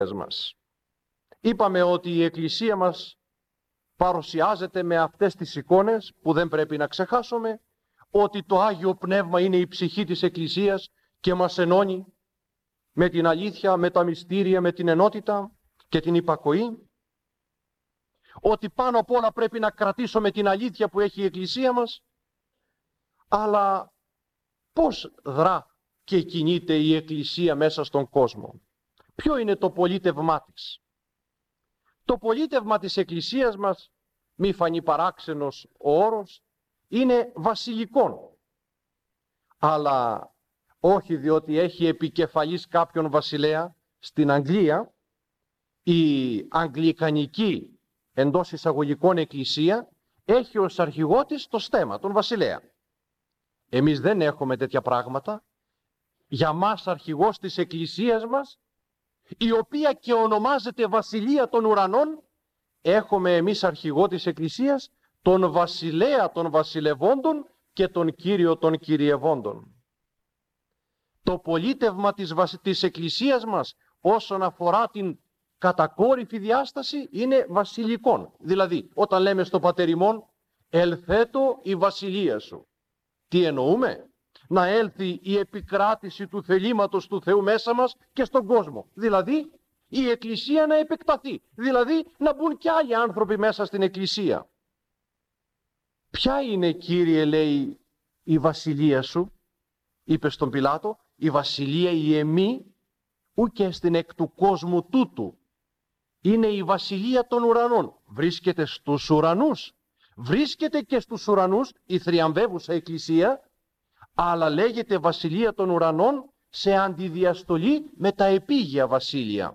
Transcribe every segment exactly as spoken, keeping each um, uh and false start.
μας. Είπαμε ότι η Εκκλησία μας παρουσιάζεται με αυτές τις εικόνες που δεν πρέπει να ξεχάσουμε, ότι το Άγιο Πνεύμα είναι η ψυχή της Εκκλησίας και μας ενώνει με την αλήθεια, με τα μυστήρια, με την ενότητα και την υπακοή. Ότι πάνω απ' όλα πρέπει να κρατήσουμε την αλήθεια που έχει η Εκκλησία μας, αλλά πώς δρά και κινείται η Εκκλησία μέσα στον κόσμο? Ποιο είναι το πολίτευμά της? Το πολίτευμα της Εκκλησίας μας, μη φανεί παράξενος ο όρος, είναι βασιλικό. Αλλά όχι διότι έχει επικεφαλής κάποιον βασιλέα. Στην Αγγλία η αγγλικανική εντός εισαγωγικών εκκλησία έχει ως αρχηγό της το στέμμα, τον βασιλέα. Εμείς δεν έχουμε τέτοια πράγματα. Για μας αρχηγός της εκκλησίας μας, η οποία και ονομάζεται Βασιλεία των Ουρανών, έχουμε εμείς αρχηγό της εκκλησίας τον βασιλέα των βασιλευόντων και τον Κύριο των κυριευόντων. Το πολίτευμα της, της εκκλησίας μας όσον αφορά την κατακόρυφη διάσταση είναι βασιλικών. Δηλαδή, όταν λέμε στο Πατέρ ημών, ελθέτω η βασιλεία σου. Τι εννοούμε? Να έλθει η επικράτηση του θελήματος του Θεού μέσα μας και στον κόσμο. Δηλαδή, η Εκκλησία να επεκταθεί. Δηλαδή, να μπουν και άλλοι άνθρωποι μέσα στην Εκκλησία. Ποια είναι, Κύριε, λέει, η βασιλεία σου? Είπε στον Πιλάτο, η βασιλεία η εμή, ούκε στην εκ του κόσμου τούτου. Είναι η βασιλεία των ουρανών. Βρίσκεται στους ουρανούς. Βρίσκεται και στους ουρανούς η θριαμβεύουσα Εκκλησία, αλλά λέγεται βασιλεία των ουρανών σε αντιδιαστολή με τα επίγεια βασίλεια.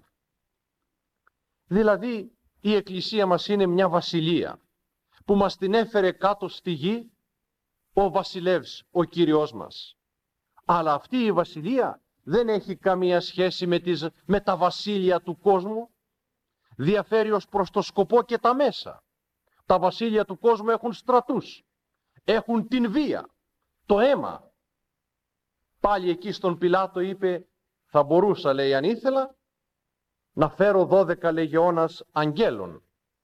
Δηλαδή η Εκκλησία μας είναι μια βασιλεία που μας την έφερε κάτω στη γη ο βασιλεύς, ο Κύριος μας. Αλλά αυτή η βασιλεία δεν έχει καμία σχέση με, τις, με τα βασίλεια του κόσμου. Διαφέρει ως προς το σκοπό και τα μέσα. Τα βασίλεια του κόσμου έχουν στρατούς, έχουν την βία, το αίμα. Πάλι εκεί στον Πιλάτο είπε, θα μπορούσα, λέει, αν ήθελα, να φέρω δώδεκα λεγεώνας αγγέλων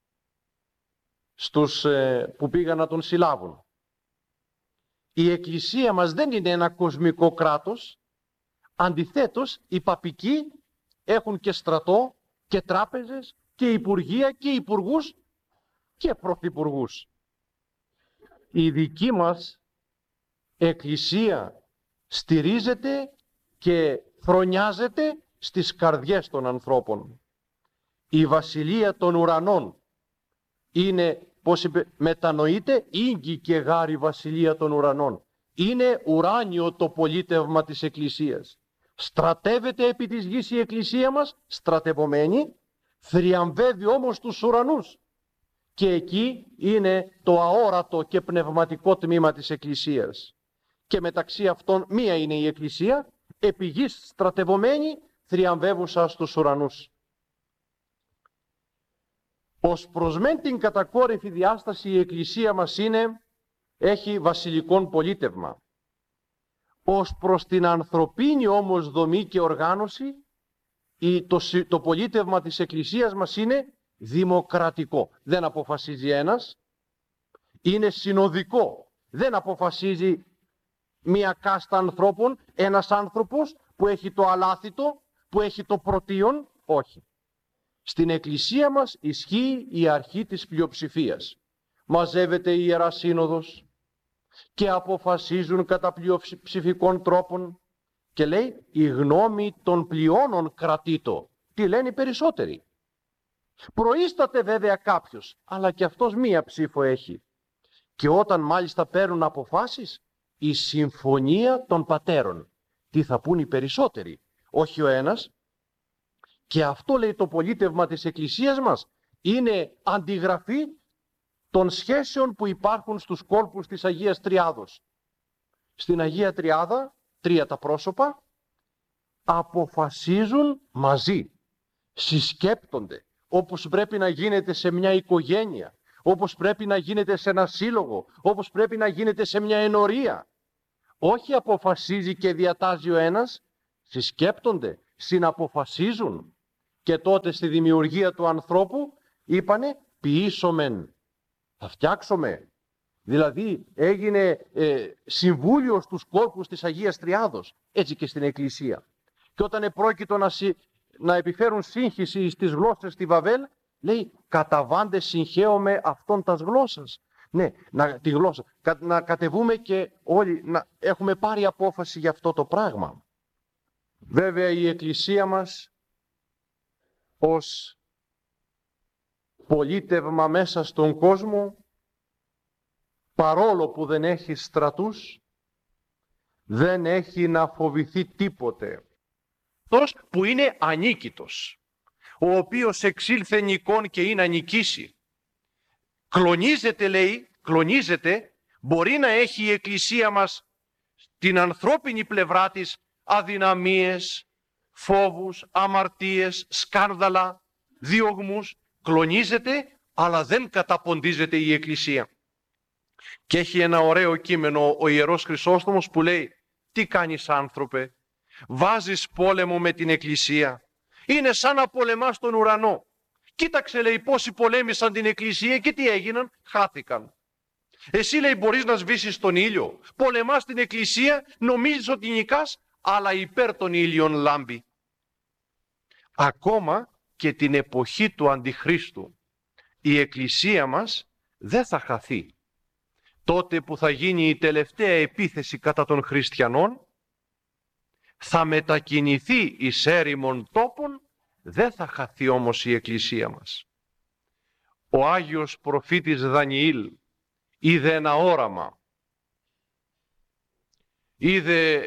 στους ε, που πήγαν να τον συλλάβουν. Η Εκκλησία μας δεν είναι ένα κοσμικό κράτος. Αντιθέτως, οι παπικοί έχουν και στρατό και τράπεζες και υπουργεία και υπουργούς και πρωθυπουργούς. Η δική μας Εκκλησία στηρίζεται και φρονιάζεται στις καρδιές των ανθρώπων. Η βασιλεία των ουρανών είναι, πώς είπε, μετανοείται, ίγκη και γάρη βασιλεία των ουρανών. Είναι ουράνιο το πολίτευμα της Εκκλησίας. Στρατεύεται επί της γης η Εκκλησία μας, στρατευωμένη, θριαμβεύει όμως τους ουρανούς. Και εκεί είναι το αόρατο και πνευματικό τμήμα της Εκκλησίας. Και μεταξύ αυτών μία είναι η Εκκλησία, επί γης στρατευωμένη, θριαμβεύουσα στους ουρανούς. Ως προς μεν την κατακόρυφη διάσταση η Εκκλησία μας είναι, έχει βασιλικόν πολίτευμα. Ως προς την ανθρωπίνη όμως δομή και οργάνωση, το, το πολίτευμα της Εκκλησίας μας είναι δημοκρατικό. Δεν αποφασίζει ένας, είναι συνοδικό. Δεν αποφασίζει μία κάστα ανθρώπων, ένας άνθρωπος που έχει το αλάθητο, που έχει το πρωτείον, όχι. Στην Εκκλησία μας ισχύει η αρχή της πλειοψηφίας. Μαζεύεται η Ιερά Σύνοδος και αποφασίζουν κατά πλειοψηφικών τρόπων και λέει η γνώμη των πλειώνων κρατείτο. Τι λένε οι περισσότεροι. Προείσταται βέβαια κάποιος, αλλά και αυτός μία ψήφο έχει. Και όταν μάλιστα παίρνουν αποφάσεις, η συμφωνία των πατέρων. Τι θα πούν οι περισσότεροι, όχι ο ένας. Και αυτό, λέει, το πολίτευμα της Εκκλησίας μας είναι αντιγραφή των σχέσεων που υπάρχουν στους κόλπους της Αγίας Τριάδος. Στην Αγία Τριάδα, τρία τα πρόσωπα, αποφασίζουν μαζί, συσκέπτονται, όπως πρέπει να γίνεται σε μια οικογένεια, όπως πρέπει να γίνεται σε ένα σύλλογο, όπως πρέπει να γίνεται σε μια ενορία. Όχι αποφασίζει και διατάζει ο ένας, συσκέπτονται, συναποφασίζουν. Και τότε στη δημιουργία του ανθρώπου είπανε ποιήσομεν, θα φτιάξουμε. Δηλαδή έγινε ε, συμβούλιο στους κόρπους της Αγίας Τριάδος, έτσι και στην Εκκλησία. Και όταν επρόκειτο να, συ, να επιφέρουν σύγχυση στις γλώσσες στη Βαβέλ, λέει καταβάντε συγχαίωμε αυτών τας γλώσσας. Ναι, να, τη γλώσσα. Κα, να κατεβούμε και όλοι να έχουμε πάρει απόφαση για αυτό το πράγμα. Βέβαια η Εκκλησία μας ως πολίτευμα μέσα στον κόσμο, παρόλο που δεν έχει στρατούς, δεν έχει να φοβηθεί τίποτε. Τος που είναι ανίκητος, ο οποίος εξήλθε νικών και είναι να νικήσει. Κλονίζεται, λέει, κλονίζεται, μπορεί να έχει η Εκκλησία μας την ανθρώπινη πλευρά της αδυναμίες, φόβους, αμαρτίες, σκάνδαλα, διωγμούς, κλονίζεται, αλλά δεν καταποντίζεται η Εκκλησία. Και έχει ένα ωραίο κείμενο ο Ιερός Χρυσόστομος που λέει «Τι κάνεις άνθρωπε, βάζεις πόλεμο με την Εκκλησία, είναι σαν να πολεμάς τον ουρανό. Κοίταξε, λέει, πόσοι πολέμησαν την Εκκλησία και τι έγιναν, χάθηκαν. Εσύ, λέει, μπορείς να σβήσεις τον ήλιο, πολεμάς την Εκκλησία, νομίζεις ότι νικάς, αλλά υπέρ των ήλιων λάμπει». Ακόμα και την εποχή του Αντιχρίστου η Εκκλησία μας δεν θα χαθεί. Τότε που θα γίνει η τελευταία επίθεση κατά των χριστιανών, θα μετακινηθεί εις έρημον τόπων, δεν θα χαθεί όμως η Εκκλησία μας. Ο Άγιος προφήτης Δανιήλ είδε ένα όραμα. Είδε,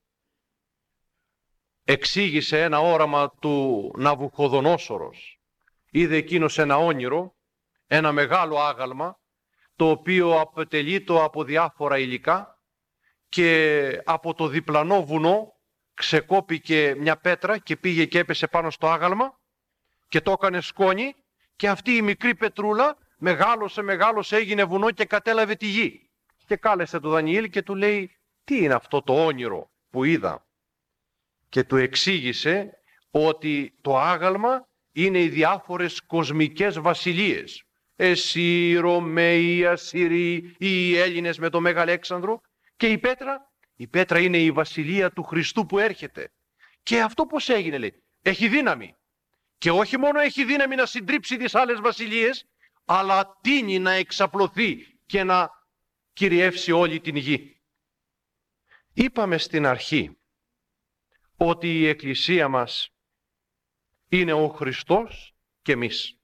εξήγησε ένα όραμα του Ναβουχοδονόσορος. Είδε εκείνος ένα όνειρο, ένα μεγάλο άγαλμα, το οποίο αποτελείται από διάφορα υλικά και από το διπλανό βουνό ξεκόπηκε μια πέτρα και πήγε και έπεσε πάνω στο άγαλμα και το έκανε σκόνη και αυτή η μικρή πετρούλα μεγάλωσε, μεγάλωσε, έγινε βουνό και κατέλαβε τη γη. Και κάλεσε τον Δανιήλ και του λέει τι είναι αυτό το όνειρο που είδα. Και του εξήγησε ότι το άγαλμα είναι οι διάφορες κοσμικές βασιλείες. Εσύ, οι Ρωμαίοι, οι Ασσυρίοι, οι Έλληνες με το Μέγα Αλέξανδρο και η πέτρα. Η πέτρα είναι η βασιλεία του Χριστού που έρχεται. Και αυτό πώς έγινε, λέει, έχει δύναμη. Και όχι μόνο έχει δύναμη να συντρίψει τις άλλες βασιλείες, αλλά τείνει να εξαπλωθεί και να κυριεύσει όλη την γη. Είπαμε στην αρχή ότι η Εκκλησία μας είναι ο Χριστός και εμείς.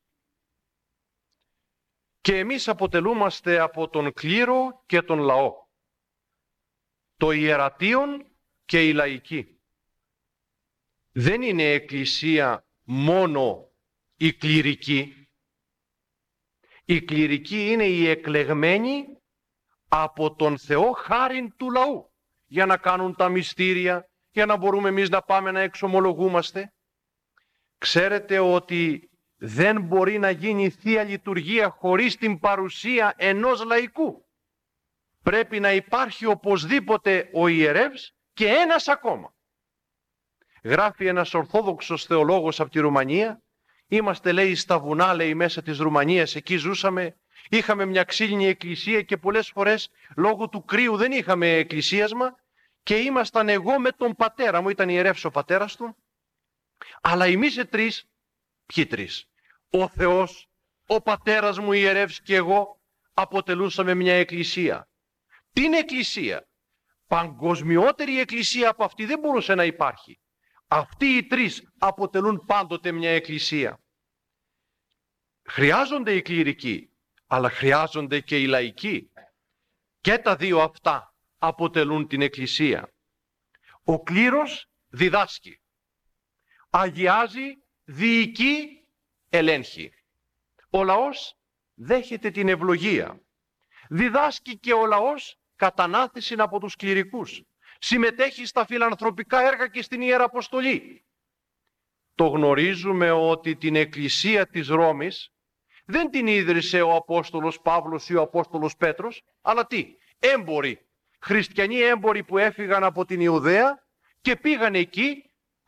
Και εμείς αποτελούμαστε από τον κλήρο και τον λαό. Το ιερατείον και η λαϊκή. Δεν είναι Εκκλησία μόνο η κληρική. Η κληρική είναι η εκλεγμένη από τον Θεό χάριν του λαού για να κάνουν τα μυστήρια, για να μπορούμε εμείς να πάμε να εξομολογούμαστε. Ξέρετε ότι δεν μπορεί να γίνει Θεία Λειτουργία χωρίς την παρουσία ενός λαϊκού. Πρέπει να υπάρχει οπωσδήποτε ο ιερεύς και ένας ακόμα. Γράφει ένας Ορθόδοξος θεολόγος από τη Ρουμανία. Είμαστε, λέει, στα βουνά, λέει, μέσα της Ρουμανίας, εκεί ζούσαμε. Είχαμε μια ξύλινη εκκλησία και πολλές φορές λόγω του κρύου δεν είχαμε εκκλησίασμα και ήμασταν εγώ με τον πατέρα μου, ήταν ιερεύς ο πατέρας του. Αλλά εμείς οι τρεις, ποιοι τρεις? Ο Θεός, ο πατέρας μου ιερεύς και εγώ αποτελούσαμε μια εκκλησία. Την εκκλησία, παγκοσμιότερη εκκλησία από αυτή δεν μπορούσε να υπάρχει. Αυτοί οι τρεις αποτελούν πάντοτε μια εκκλησία. Χρειάζονται οι κληρικοί, αλλά χρειάζονται και οι λαϊκοί. Και τα δύο αυτά αποτελούν την εκκλησία. Ο κλήρος διδάσκει, αγιάζει, διοικεί, ελέγχει. Ο λαός δέχεται την ευλογία. Διδάσκει και ο λαός κατανάθεση από τους κληρικούς. Συμμετέχει στα φιλανθρωπικά έργα και στην Ιεραποστολή. Το γνωρίζουμε ότι την Εκκλησία της Ρώμης δεν την ίδρυσε ο Απόστολος Παύλος ή ο Απόστολος Πέτρος, αλλά τι? Έμποροι, χριστιανοί έμποροι που έφυγαν από την Ιουδαία και πήγαν εκεί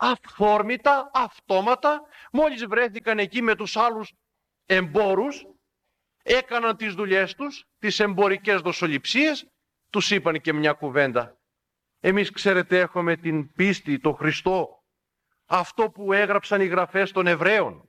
αυθόρμητα, αυτόματα, μόλις βρέθηκαν εκεί με τους άλλους εμπόρους, έκαναν τις δουλειές τους, τις εμπορικές δοσοληψίες, τους είπαν και μια κουβέντα. Εμείς, ξέρετε, έχουμε την πίστη, το Χριστό, αυτό που έγραψαν οι γραφές των Εβραίων.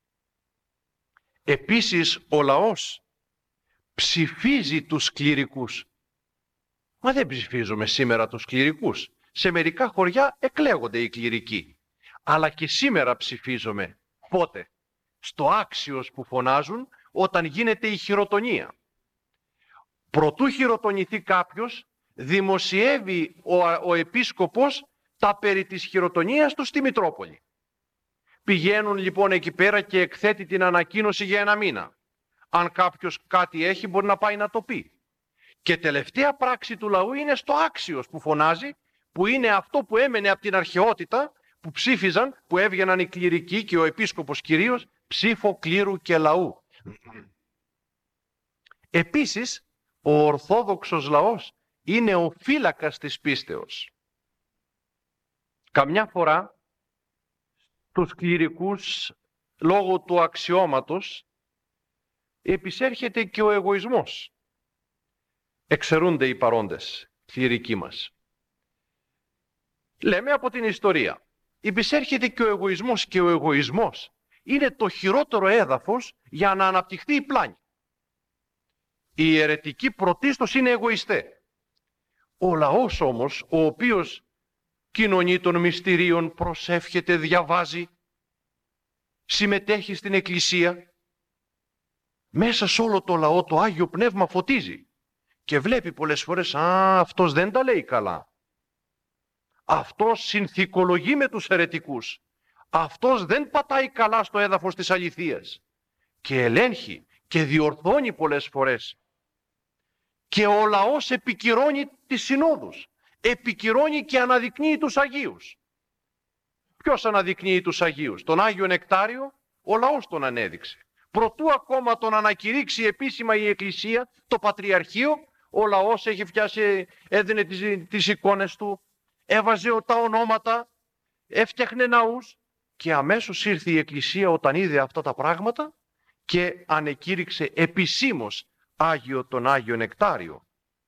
Επίσης ο λαός ψηφίζει τους κληρικούς. Μα δεν ψηφίζουμε σήμερα τους κληρικούς. Σε μερικά χωριά εκλέγονται οι κληρικοί. Αλλά και σήμερα ψηφίζουμε. Πότε? Στο άξιος που φωνάζουν όταν γίνεται η χειροτονία. Προτού χειροτονηθεί κάποιος, δημοσιεύει ο, ο επίσκοπος τα περί της χειροτονίας του στη Μητρόπολη. Πηγαίνουν λοιπόν εκεί πέρα και εκθέτει την ανακοίνωση για ένα μήνα. Αν κάποιος κάτι έχει μπορεί να πάει να το πει. Και τελευταία πράξη του λαού είναι στο άξιος που φωνάζει, που είναι αυτό που έμενε από την αρχαιότητα, που ψήφιζαν, που έβγαιναν οι κληρικοί και ο επίσκοπος κυρίως, ψήφο κλήρου και λαού. Επίσης, ο Ορθόδοξος λαός είναι ο φύλακας της πίστεως. Καμιά φορά, τους κληρικούς, λόγω του αξιώματος, επισέρχεται και ο εγωισμός. Εξαιρούνται οι παρόντες κληρικοί μας. Λέμε από την ιστορία. Επισέρχεται και ο εγωισμός, και ο εγωισμός είναι το χειρότερο έδαφος για να αναπτυχθεί η πλάνη. Οι αιρετικοί πρωτίστως είναι εγωιστές. Ο λαός όμως, ο οποίος κοινωνεί των μυστηρίων, προσεύχεται, διαβάζει, συμμετέχει στην εκκλησία, μέσα σε όλο το λαό το Άγιο Πνεύμα φωτίζει και βλέπει πολλές φορές, α, αυτός δεν τα λέει καλά. Αυτός συνθηκολογεί με τους αιρετικούς. Αυτός δεν πατάει καλά στο έδαφος της αληθείας. Και ελέγχει και διορθώνει πολλές φορές. Και ο λαός επικυρώνει τις συνόδους. Επικυρώνει και αναδεικνύει τους Αγίους. Ποιος αναδεικνύει τους Αγίους? Τον Άγιο Νεκτάριο, ο λαός τον ανέδειξε. Προτού ακόμα τον ανακηρύξει επίσημα η Εκκλησία, το Πατριαρχείο, ο λαός έχει φτιάσει, έδινε τις, τις εικόνες του, έβαζε τα ονόματα, έφτιαχνε ναούς και αμέσως ήρθε η Εκκλησία όταν είδε αυτά τα πράγματα και ανεκήρυξε επισήμως Άγιο τον Άγιο Νεκτάριο.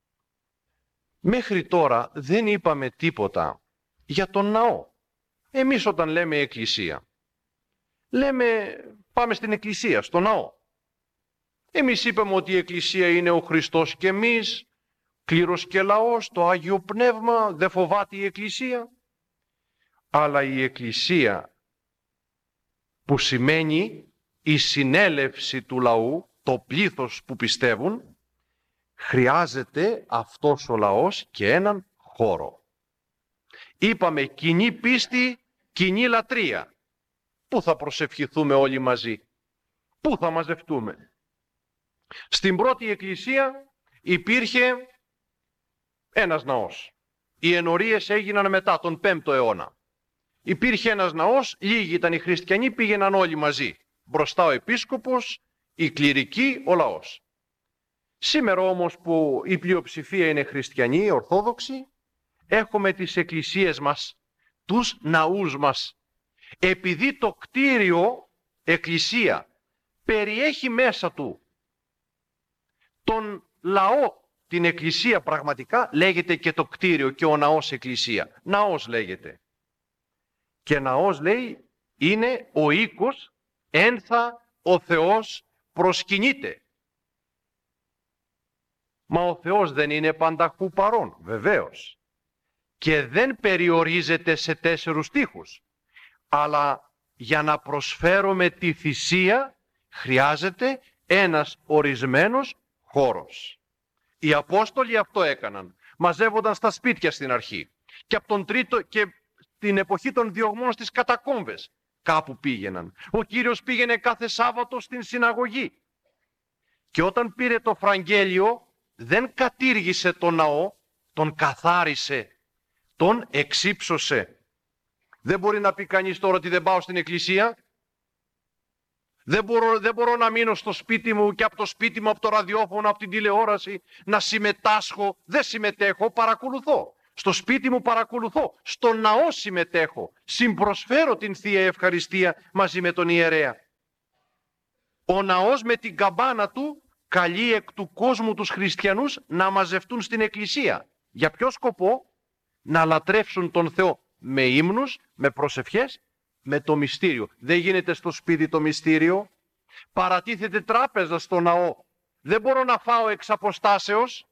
Μέχρι τώρα δεν είπαμε τίποτα για τον ναό. Εμείς όταν λέμε Εκκλησία, λέμε πάμε στην Εκκλησία, στο ναό. Εμείς είπαμε ότι η Εκκλησία είναι ο Χριστός και εμείς, κλήρος και λαός, το Άγιο Πνεύμα, δεν φοβάται η Εκκλησία. Αλλά η Εκκλησία που σημαίνει η συνέλευση του λαού, το πλήθος που πιστεύουν, χρειάζεται αυτός ο λαός και έναν χώρο. Είπαμε κοινή πίστη, κοινή λατρεία. Πού θα προσευχηθούμε όλοι μαζί? Πού θα μαζευτούμε? Στην πρώτη εκκλησία υπήρχε ένας ναός. Οι ενορίες έγιναν μετά τον πέμπτο αιώνα. Υπήρχε ένας ναός, λίγοι ήταν οι χριστιανοί, πήγαιναν όλοι μαζί. Μπροστά ο επίσκοπος, οι κληρικοί, ο λαός. Σήμερα όμως που η πλειοψηφία είναι χριστιανοί, ορθόδοξοι, έχουμε τις εκκλησίες μας, τους ναούς μας. Επειδή το κτίριο εκκλησία περιέχει μέσα του τον λαό, την εκκλησία πραγματικά, λέγεται και το κτίριο και ο ναός εκκλησία. Ναός λέγεται. Και ναός λέει είναι ο οίκος ένθα ο Θεός προσκυνείται. Μα ο Θεός δεν είναι πανταχού παρών, βεβαίως. Και δεν περιορίζεται σε τέσσερους τοίχους. Αλλά για να προσφέρουμε τη θυσία χρειάζεται ένας ορισμένος χώρος. Οι Απόστολοι αυτό έκαναν. Μαζεύονταν στα σπίτια στην αρχή. Και από τον τρίτο και την εποχή των διωγμών στις κατακόμβες κάπου πήγαιναν. Ο Κύριος πήγαινε κάθε Σάββατο στην συναγωγή. Και όταν πήρε το Φραγγέλιο δεν κατήργησε τον ναό, τον καθάρισε, τον εξύψωσε. Δεν μπορεί να πει κανείς τώρα ότι δεν πάω στην εκκλησία. Δεν μπορώ, δεν μπορώ να μείνω στο σπίτι μου και από το σπίτι μου, από το ραδιόφωνο, από την τηλεόραση, να συμμετάσχω. Δεν συμμετέχω, παρακολουθώ. Στο σπίτι μου παρακολουθώ, στο ναό συμμετέχω, συμπροσφέρω την Θεία Ευχαριστία μαζί με τον ιερέα. Ο ναός με την καμπάνα του καλεί εκ του κόσμου τους χριστιανούς να μαζευτούν στην εκκλησία. Για ποιο σκοπό? Να λατρεύσουν τον Θεό με ύμνους, με προσευχές, με το μυστήριο. Δεν γίνεται στο σπίτι το μυστήριο. Παρατίθεται τράπεζα στο ναό. Δεν μπορώ να φάω εξ αποστάσεως.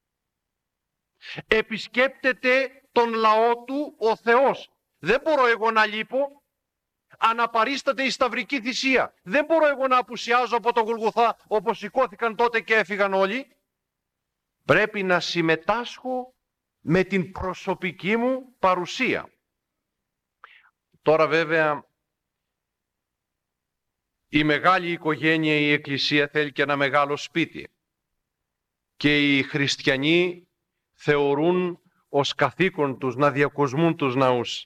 Επισκέπτεται τον λαό του ο Θεός. Δεν μπορώ εγώ να λείπω. Αναπαρίσταται η σταυρική θυσία. Δεν μπορώ εγώ να απουσιάζω από το Γολγοθά όπως σηκώθηκαν τότε και έφυγαν όλοι. Πρέπει να συμμετάσχω με την προσωπική μου παρουσία. Τώρα βέβαια η μεγάλη οικογένεια, η Εκκλησία θέλει και ένα μεγάλο σπίτι. Και οι χριστιανοί θεωρούν ως καθήκον τους να διακοσμούν τους ναούς.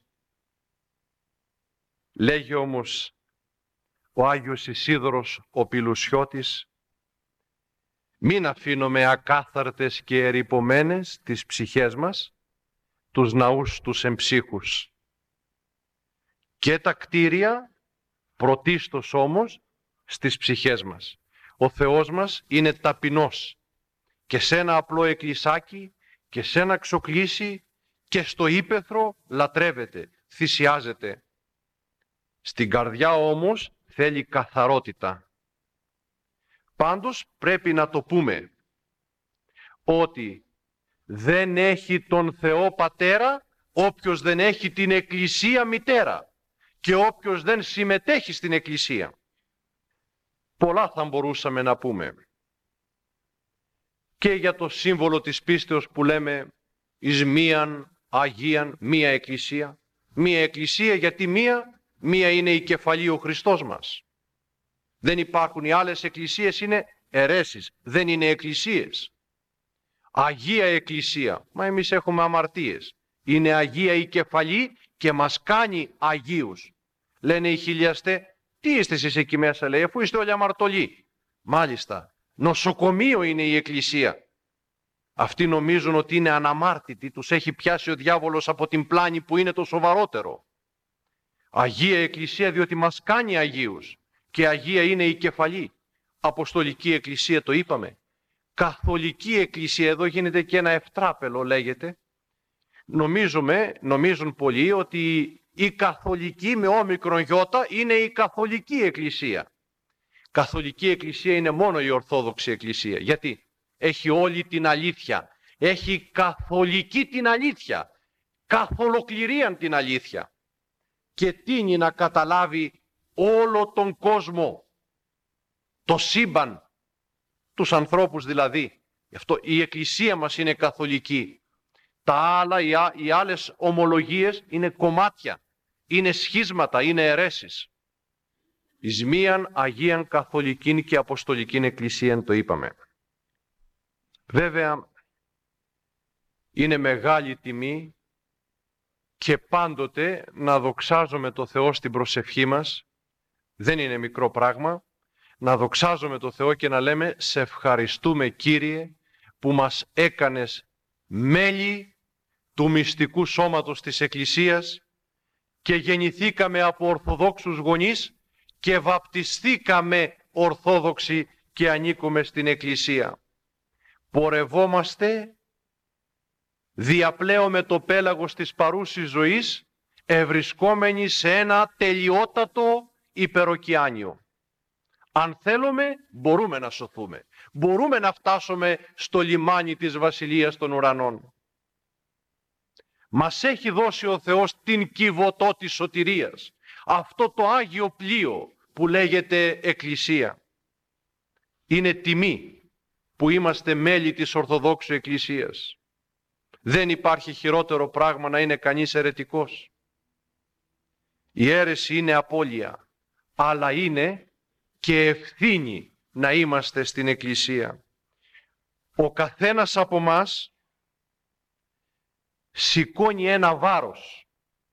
Λέγει όμως ο Άγιος Ισίδωρος ο Πηλουσιώτης, μην αφήνουμε ακάθαρτες και ερειπωμένες τις ψυχές μας, τους ναούς τους εμψύχους. Και τα κτίρια, πρωτίστως όμως, στις ψυχές μας. Ο Θεός μας είναι ταπεινός και σε ένα απλό εκκλησάκι και σε ένα ξοκλήσι και στο ύπαιθρο λατρεύεται, θυσιάζεται. Στην καρδιά όμως θέλει καθαρότητα. Πάντως πρέπει να το πούμε ότι δεν έχει τον Θεό Πατέρα όποιος δεν έχει την Εκκλησία μητέρα και όποιος δεν συμμετέχει στην Εκκλησία. Πολλά θα μπορούσαμε να πούμε. Και για το σύμβολο της πίστεως που λέμε εις μίαν Αγίαν, μία Εκκλησία. Μία Εκκλησία γιατί μία, μία είναι η κεφαλή ο Χριστός μας. Δεν υπάρχουν οι άλλες εκκλησίες, είναι αιρέσεις, δεν είναι εκκλησίες. Αγία Εκκλησία, μα εμείς έχουμε αμαρτίες. Είναι Αγία η κεφαλή και μας κάνει Αγίους. Λένε οι χιλιαστέ, τι είστε εσείς εκεί μέσα, λέει, αφού είστε όλοι αμαρτωλοί. Μάλιστα, νοσοκομείο είναι η Εκκλησία. Αυτοί νομίζουν ότι είναι αναμάρτητοι, τους έχει πιάσει ο διάβολος από την πλάνη που είναι το σοβαρότερο. Αγία Εκκλησία διότι μας κάνει Αγίους. Και Αγία είναι η κεφαλή. Αποστολική Εκκλησία το είπαμε. Καθολική Εκκλησία, εδώ γίνεται και ένα ευτράπελο λέγεται. Νομίζουμε, νομίζουν πολλοί ότι η καθολική με όμικρον γιώτα είναι η καθολική Εκκλησία. Καθολική Εκκλησία είναι μόνο η Ορθόδοξη Εκκλησία. Γιατί έχει όλη την αλήθεια. Έχει καθολική την αλήθεια. Καθολοκληρίαν την αλήθεια. Και τείνει να καταλάβει όλο τον κόσμο, το σύμπαν, τους ανθρώπους δηλαδή. Γι' αυτό η Εκκλησία μας είναι καθολική. Τα άλλα, οι, α, οι άλλες ομολογίες είναι κομμάτια, είναι σχίσματα, είναι αιρέσεις. Εις μίαν Αγίαν Καθολικήν και Αποστολικήν Εκκλησίαν το είπαμε. Βέβαια είναι μεγάλη τιμή και πάντοτε να δοξάζουμε το Θεό στην προσευχή μας. Δεν είναι μικρό πράγμα να δοξάζουμε το Θεό και να λέμε σε ευχαριστούμε Κύριε που μας έκανες μέλη του μυστικού σώματος της Εκκλησίας και γεννηθήκαμε από ορθοδόξους γονείς και βαπτιστήκαμε ορθόδοξοι και ανήκουμε στην Εκκλησία. Πορευόμαστε διαπλέουμε το πέλαγος της παρούσης ζωής ευρισκόμενοι σε ένα τελειότατο υπεροκειάνιο. Αν θέλουμε μπορούμε να σωθούμε. Μπορούμε να φτάσουμε στο λιμάνι της Βασιλείας των Ουρανών. Μας έχει δώσει ο Θεός την κυβωτό της σωτηρίας. Αυτό το Άγιο πλοίο που λέγεται Εκκλησία. Είναι τιμή που είμαστε μέλη της Ορθοδόξου Εκκλησίας. Δεν υπάρχει χειρότερο πράγμα να είναι κανείς αιρετικός. Η αίρεση είναι απώλεια, αλλά είναι και ευθύνη να είμαστε στην Εκκλησία. Ο καθένας από μας σηκώνει ένα βάρος.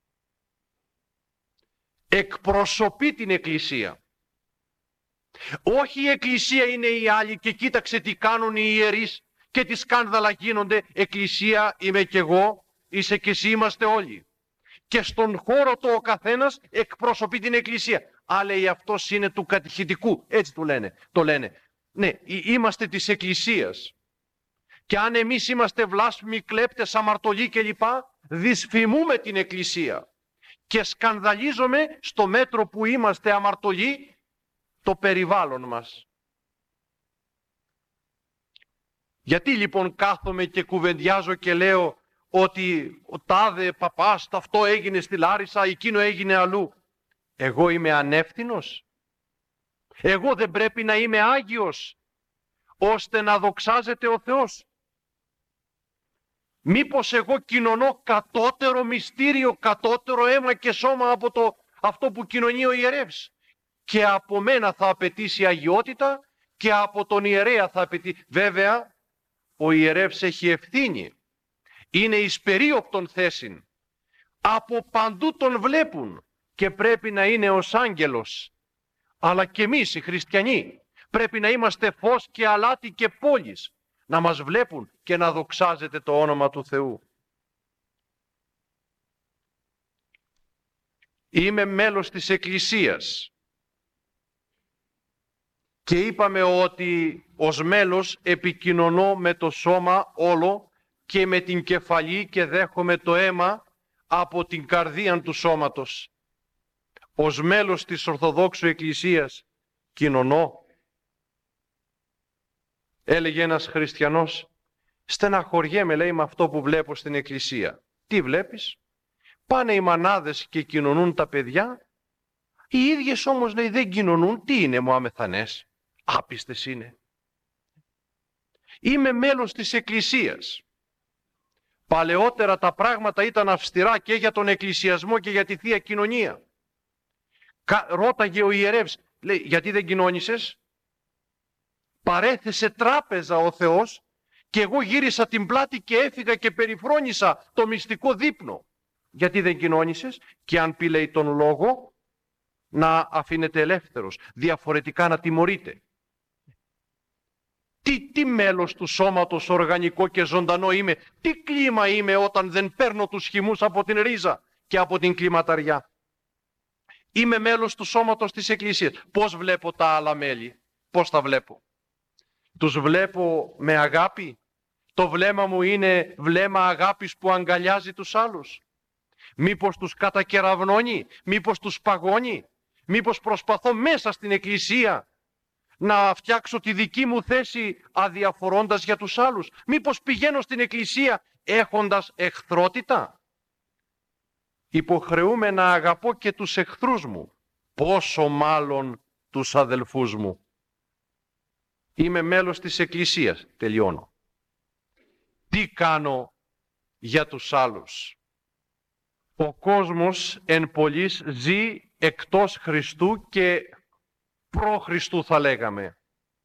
Εκπροσωπεί την Εκκλησία. Όχι η Εκκλησία είναι οι άλλοι και κοίταξε τι κάνουν οι ιερείς και τι σκάνδαλα γίνονται. Εκκλησία είμαι κι εγώ, είσαι και εσύ, είμαστε όλοι. Και στον χώρο του ο καθένας εκπροσωπεί την Εκκλησία. Α, λέει, αυτός είναι του κατηχητικού, έτσι του λένε, το λένε. Ναι, είμαστε της Εκκλησίας. Και αν εμείς είμαστε βλάσφημοι, κλέπτες, αμαρτωλοί κλπ, δυσφημούμε την Εκκλησία. Και σκανδαλίζουμε στο μέτρο που είμαστε αμαρτωλοί το περιβάλλον μας. Γιατί λοιπόν κάθομαι και κουβεντιάζω και λέω ότι ο τάδε παπάς, αυτό έγινε στη Λάρισα, εκείνο έγινε αλλού. Εγώ είμαι ανεύθυνος. Εγώ δεν πρέπει να είμαι Άγιος, ώστε να δοξάζεται ο Θεός. Μήπως εγώ κοινωνώ κατώτερο μυστήριο, κατώτερο αίμα και σώμα από το, αυτό που κοινωνεί ο ιερεύς. Και από μένα θα απαιτήσει αγιότητα και από τον ιερέα θα απαιτήσει. Βέβαια, ο ιερεύς έχει ευθύνη. Είναι εις περίοπτον θέσιν. Από παντού τον βλέπουν και πρέπει να είναι ως άγγελος. Αλλά και εμείς οι χριστιανοί πρέπει να είμαστε φως και αλάτι και πόλης. Να μας βλέπουν και να δοξάζεται το όνομα του Θεού. Είμαι μέλος της Εκκλησίας. Και είπαμε ότι ως μέλος επικοινωνώ με το σώμα όλο και με την κεφαλή και δέχομαι το αίμα από την καρδία του σώματος. Ως μέλος της Ορθοδόξου Εκκλησίας κοινωνώ. Έλεγε ένας χριστιανός, στεναχωριέμαι, λέει, με αυτό που βλέπω στην Εκκλησία. Τι βλέπεις? Πάνε οι μανάδες και κοινωνούν τα παιδιά. Οι ίδιες όμως, λέει, δεν κοινωνούν. Τι είναι, μου αμεθανές? Άπιστες είναι. Είμαι μέλος της Εκκλησίας. Παλαιότερα τα πράγματα ήταν αυστηρά και για τον εκκλησιασμό και για τη Θεία Κοινωνία. Ρώταγε ο ιερεύς, λέει, γιατί δεν κοινώνησες? Παρέθεσε τράπεζα ο Θεός και εγώ γύρισα την πλάτη και έφυγα και περιφρόνησα το μυστικό δείπνο. Γιατί δεν κοινώνησες? Και αν πει, λέει, τον λόγο, να αφήνετε ελεύθερος, διαφορετικά να τιμωρείτε. Τι, τι μέλος του σώματος οργανικό και ζωντανό είμαι, τι κλίμα είμαι όταν δεν παίρνω τους χυμούς από την ρίζα και από την κλιματαριά. Είμαι μέλος του σώματος της Εκκλησίας. Πώς βλέπω τα άλλα μέλη? Πώς τα βλέπω? Τους βλέπω με αγάπη? Το βλέμμα μου είναι βλέμμα αγάπης που αγκαλιάζει τους άλλους? Μήπως τους κατακεραυνώνει? Μήπως τους παγώνει? Μήπως προσπαθώ μέσα στην Εκκλησία να φτιάξω τη δική μου θέση αδιαφορώντας για τους άλλους? Μήπως πηγαίνω στην Εκκλησία έχοντας εχθρότητα? Υποχρεούμαι να αγαπώ και τους εχθρούς μου, πόσο μάλλον τους αδελφούς μου. Είμαι μέλος της Εκκλησίας. Τελειώνω. Τι κάνω για τους άλλους? Ο κόσμος εν πολλοίς ζει εκτός Χριστού και προ Χριστού, θα λέγαμε.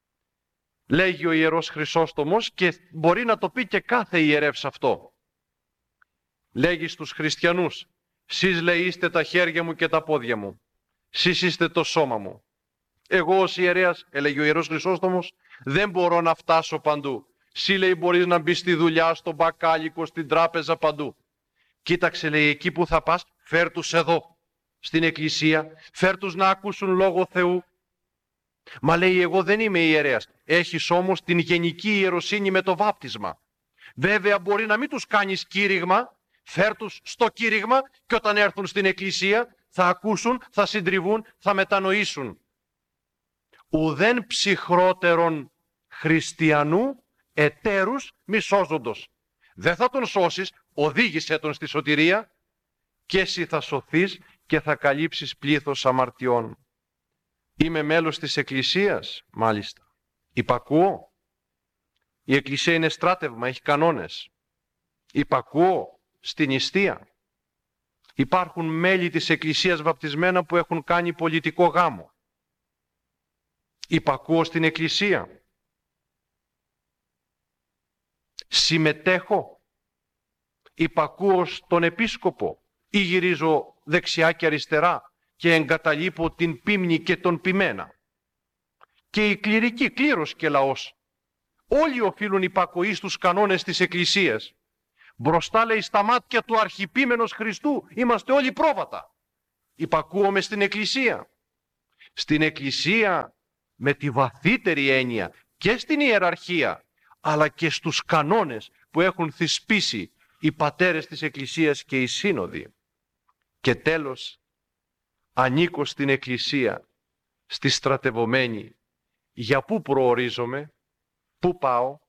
Λέγει ο Ιερός Χρυσόστομος και μπορεί να το πει και κάθε ιερεύς αυτό. Λέγει στους χριστιανούς, σεις, λέει, είστε τα χέρια μου και τα πόδια μου. Σεις είστε το σώμα μου. Εγώ ως ιερέας, έλεγε ο Ιερός Χρυσόστομος, δεν μπορώ να φτάσω παντού. Συ, λέει, μπορείς να μπεις στη δουλειά, στο μπακάλικο, στην τράπεζα, παντού. Κοίταξε, λέει, εκεί που θα πας, φέρ τους εδώ, στην Εκκλησία, φέρ τους να ακούσουν λόγο Θεού. Μα, λέει, εγώ δεν είμαι ιερέας. Έχεις όμως την γενική ιεροσύνη με το βάπτισμα. Βέβαια μπορεί να μην τους κάνεις κήρυγμα, φέρ τους στο κήρυγμα και όταν έρθουν στην Εκκλησία θα ακούσουν, θα συντριβούν, θα μετανοήσουν. Ουδέν ψυχρότερον χριστιανού εταίρους μη σώζοντος. Δεν θα τον σώσεις, οδήγησε τον στη σωτηρία και εσύ θα σωθείς και θα καλύψεις πλήθος αμαρτιών. Είμαι μέλος της Εκκλησίας, μάλιστα. Υπακούω. Η Εκκλησία είναι στράτευμα, έχει κανόνες. Υπακούω στην νηστεία. Υπάρχουν μέλη της Εκκλησίας βαπτισμένα που έχουν κάνει πολιτικό γάμο. Υπακούω στην Εκκλησία. Συμμετέχω. Υπακούω στον επίσκοπο ή γυρίζω δεξιά και αριστερά και εγκαταλείπω την πίμνη και τον ποιμένα. Και η κληρική, κλήρος και λαός, όλοι οφείλουν υπακοή στους κανόνες της Εκκλησίας. Μπροστά, λέει, στα μάτια του αρχιπίμενος Χριστού είμαστε όλοι πρόβατα. Υπακούομαι στην Εκκλησία. Στην Εκκλησία με τη βαθύτερη έννοια και στην ιεραρχία, αλλά και στους κανόνες που έχουν θυσπίσει οι πατέρες της Εκκλησίας και οι σύνοδοι. Και τέλος, ανήκω στην Εκκλησία, στη στρατευωμένη. Για πού προορίζομαι, πού πάω?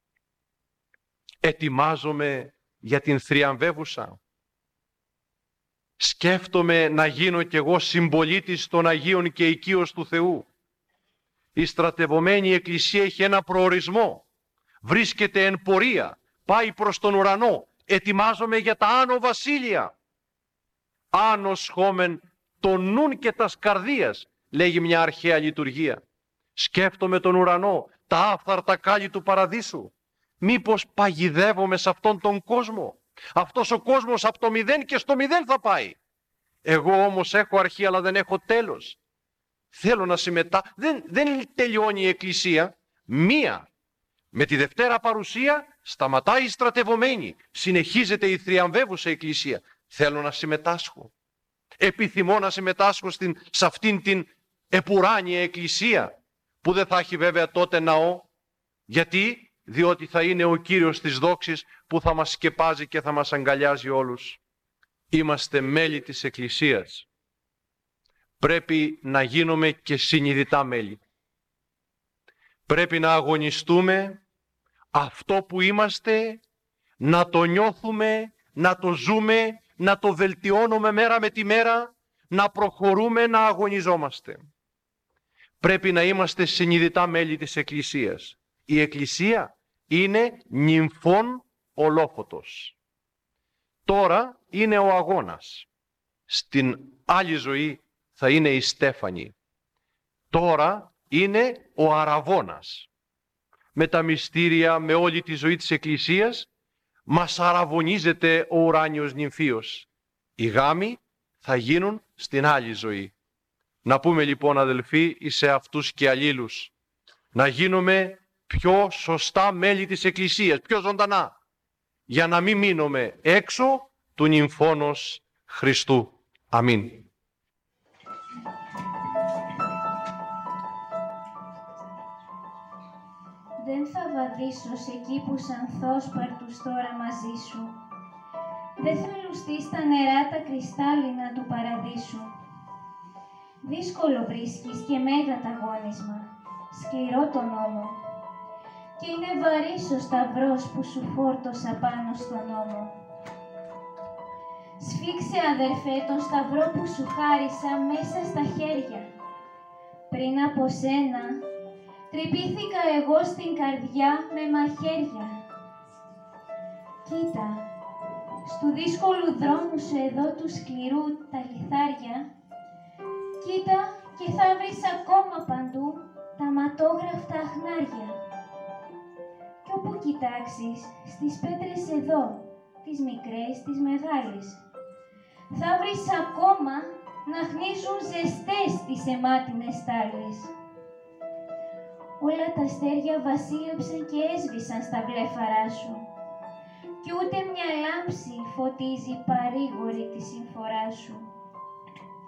Ετοιμάζομαι για την θριαμβεύουσα. Σκέφτομαι να γίνω κι εγώ συμπολίτης των Αγίων και οικείος του Θεού. Η στρατευωμένη Εκκλησία έχει ένα προορισμό. Βρίσκεται εν πορεία, πάει προς τον ουρανό. Ετοιμάζομαι για τα άνω βασίλεια. Άνω σχόμεν τον νουν και τας καρδίας, λέγει μια αρχαία λειτουργία. Σκέφτομαι τον ουρανό, τα άφθαρτα κάλλη του παραδείσου. Μήπως παγιδεύομαι σε αυτόν τον κόσμο? Αυτός ο κόσμος από το μηδέν και στο μηδέν θα πάει. Εγώ όμως έχω αρχή αλλά δεν έχω τέλος. Θέλω να συμμετά... Δεν, δεν τελειώνει η Εκκλησία. Μία. Με τη Δευτέρα Παρουσία σταματάει η στρατευωμένη. Συνεχίζεται η θριαμβεύουσα Εκκλησία. Θέλω να συμμετάσχω. Επιθυμώ να συμμετάσχω στην, σε αυτήν την επουράνια Εκκλησία, που δεν θα έχει βέβαια τότε ναό. Γιατί? Διότι θα είναι ο Κύριος της δόξης που θα μας σκεπάζει και θα μας αγκαλιάζει όλους. Είμαστε μέλη της Εκκλησίας. Πρέπει να γίνουμε και συνειδητά μέλη. Πρέπει να αγωνιστούμε αυτό που είμαστε, να το νιώθουμε, να το ζούμε, να το βελτιώνουμε μέρα με τη μέρα, να προχωρούμε, να αγωνιζόμαστε. Πρέπει να είμαστε συνειδητά μέλη της Εκκλησίας. Η Εκκλησία είναι νυμφών ολόφωτος. Τώρα είναι ο αγώνας. Στην άλλη ζωή θα είναι η Στέφανη. Τώρα είναι ο αραβώνας. Με τα μυστήρια, με όλη τη ζωή της Εκκλησίας, μας αραβωνίζεται ο ουράνιος νυμφίος. Οι γάμοι θα γίνουν στην άλλη ζωή. Να πούμε λοιπόν, αδελφοί, σε αυτούς και αλλήλους, να γίνουμε πιο σωστά μέλη της Εκκλησίας, πιο ζωντανά, για να μην μείνουμε έξω του νυμφώνος Χριστού. Αμήν. Δεν θα βαδίσω σε κήπους ανθόσπαρτους τώρα μαζί σου. Δεν θα λουστείς στα νερά τα κρυστάλλινα του παραδείσου. Δύσκολο βρίσκεις και μέγα τ' αγώνισμα, σκληρό το νόμο. Και είναι βαρύς ο σταυρός που σου φόρτωσα πάνω στον νόμο. Σφίξε, αδερφέ, τον σταυρό που σου χάρισα μέσα στα χέρια. Πριν από σένα, τρυπήθηκα εγώ στην καρδιά με μαχαίρια. Κοίτα, στου δύσκολου δρόμου σου εδώ του σκληρού τα λιθάρια, κοίτα και θα βρεις ακόμα παντού τα ματόγραφτα αχνάρια. Κι όπου κοιτάξεις, στις πέτρες εδώ, τις μικρές, τις μεγάλες, θα βρεις ακόμα να χνίζουν ζεστές τις αιμάτινες στάλες. Όλα τα αστέρια βασίλεψαν και έσβησαν στα βλέφαρά σου, κι ούτε μια λάμψη φωτίζει παρήγορη τη συμφορά σου.